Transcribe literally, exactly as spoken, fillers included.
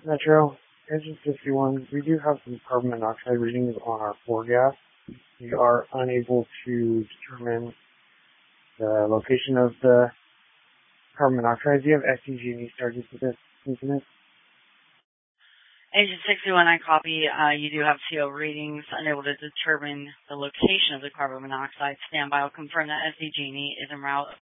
Metro, Engine fifty-one, we do have some carbon monoxide readings on our floor gas. We are unable to determine the location of the carbon monoxide. Do you have S D G and E charges for this incident? Agent sixty-one, I copy. Uh, you do have C O readings, unable to determine the location of the carbon monoxide. Standby will confirm that S D G and E is en route